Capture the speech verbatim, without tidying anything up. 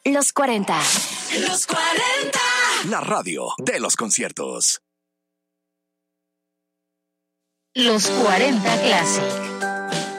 Los cuarenta. Los cuarenta. La radio de los conciertos. Los cuarenta Classic.